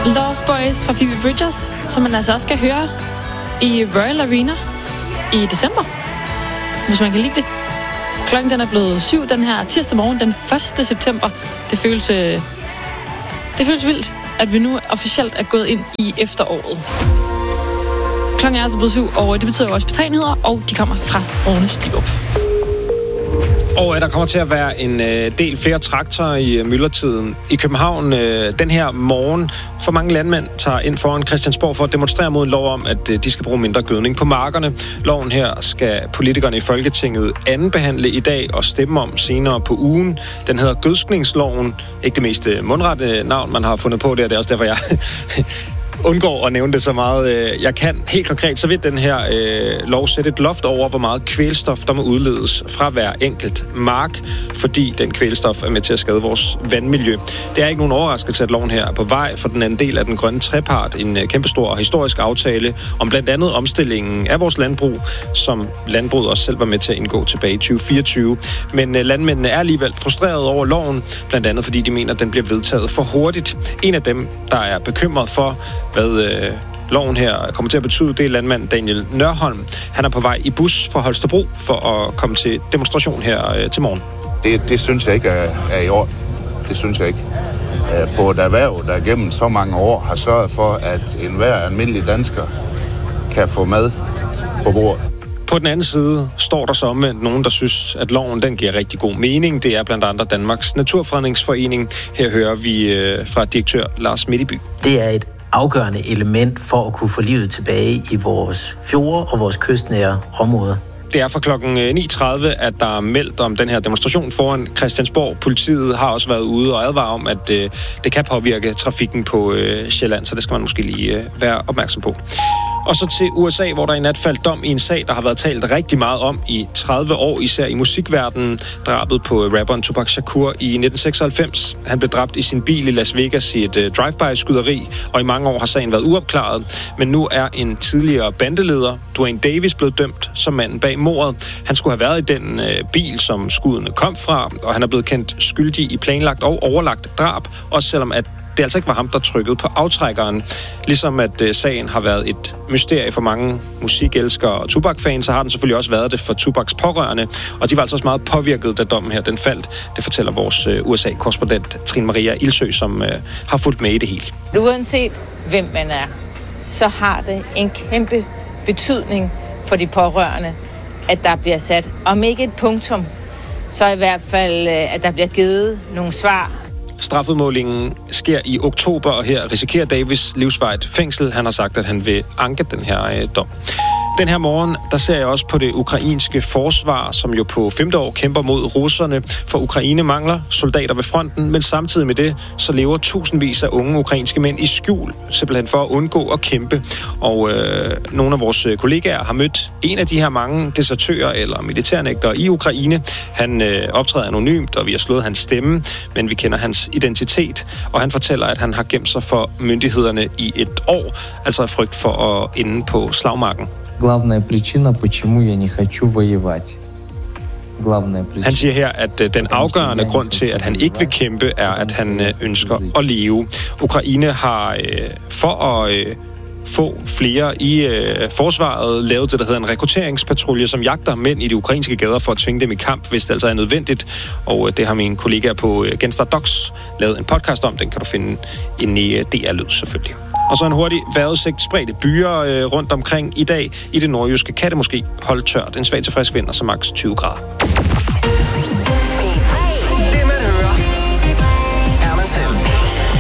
Lost Boys fra Phoebe Bridgers, som man altså også skal høre i Royal Arena i december, hvis man kan lide det. Klokken den er blevet 7 den her tirsdag morgen, den 1. september. Det føles vildt, at vi nu officielt er gået ind i efteråret. Klokken er altså blevet 7, og det betyder jo også P3-nyheder, og de kommer fra Rune Styrup. Og der kommer til at være en del flere traktorer i myldretiden i København den her morgen. For mange landmænd tager ind foran Christiansborg for at demonstrere mod en lov om, at de skal bruge mindre gødning på markerne. Loven her skal politikerne i Folketinget andenbehandle i dag og stemme om senere på ugen. Den hedder gødskningsloven. Ikke det mest mundrette navn, man har fundet på det er også derfor, jeg undgår at nævne det så meget. Jeg kan helt konkret, så vil den her lov sætte et loft over, hvor meget kvælstof, der må udledes fra hver enkelt mark, fordi den kvælstof er med til at skade vores vandmiljø. Det er ikke nogen overraskelse, at loven her er på vej, for den anden del af den grønne trepart, en kæmpestor historisk aftale om blandt andet omstillingen af vores landbrug, som landbruget også selv var med til at indgå tilbage i 2024. Men landmændene er alligevel frustrerede over loven, blandt andet fordi de mener, at den bliver vedtaget for hurtigt. En af dem, der er bekymret for, hvad loven her kommer til at betyde, det er landmand Daniel Nørholm. Han er på vej i bus fra Holstebro for at komme til demonstration her til morgen. Det synes jeg ikke er i orden. Det synes jeg ikke. På et erhverv, der gennem så mange år har sørget for, at enhver almindelig dansker kan få mad på bordet. På den anden side står der så omvendt nogen, der synes, at loven den giver rigtig god mening. Det er blandt andre Danmarks Naturfredningsforening. Her hører vi fra direktør Lars Midtby. Det er et afgørende element for at kunne få livet tilbage i vores fjorde og vores kystnære områder. Det er fra klokken 9.30, at der er meldt om den her demonstration foran Christiansborg. Politiet har også været ude og advarer om, at det kan påvirke trafikken på Sjælland, så det skal man måske lige være opmærksom på. Og så til USA, hvor der i nat faldt dom i en sag, der har været talt rigtig meget om i 30 år, især i musikverdenen. Drabet på rapperen Tupac Shakur i 1996. Han blev dræbt i sin bil i Las Vegas i et drive-by-skyderi, og i mange år har sagen været uopklaret. Men nu er en tidligere bandeleder, Dwayne Davis, blevet dømt som manden bag mordet. Han skulle have været i den bil, som skuddene kom fra, og han er blevet kendt skyldig i planlagt og overlagt drab, også selvom at det altså ikke var ham, der trykkede på aftrækkeren. Ligesom at sagen har været et mysterie for mange musikelskere og Tupac-fans, så har den selvfølgelig også været det for Tupacs pårørende. Og de var altså også meget påvirket, da dommen her den faldt. Det fortæller vores USA-korrespondent Trine Maria Ilsø, som har fulgt med i det hele. Uanset hvem man er, så har det en kæmpe betydning for de pårørende, at der bliver sat, om ikke et punktum, så i hvert fald, at der bliver givet nogle svar. Strafudmålingen sker i oktober, og her risikerer Davis livsvarigt fængsel. Han har sagt, at han vil anke den her dom. Den her morgen, der ser jeg også på det ukrainske forsvar, som jo på 5. år kæmper mod russerne. For Ukraine mangler soldater ved fronten, men samtidig med det, så lever tusindvis af unge ukrainske mænd i skjul, simpelthen for at undgå at kæmpe. Og nogle af vores kollegaer har mødt en af de her mange desertører eller militærnægtere i Ukraine. Han optræder anonymt, og vi har slået hans stemme, men vi kender hans identitet. Og han fortæller, at han har gemt sig for myndighederne i et år, altså af frygt for at ende på slagmarken. Главная причина, почему я не хочу воевать. Han siger her, at den afgørende grund til, at han ikke vil kæmpe, er, at han ønsker at leve. Ukraine har for at få flere i forsvaret lavet det, der hedder en rekrutteringspatrulje, som jagter mænd i de ukrainske gader for at tvinge dem i kamp, hvis det altså er nødvendigt. Og det har mine kollegaer på Genstart Docs lavet en podcast om. Den kan du finde inde i DR Lyd selvfølgelig. Og så en hurtig vejrudsigt. Spredte byer rundt omkring i dag. I det nordjyske kan det måske holde tørt. En svag til frisk vind og så maks 20 grader.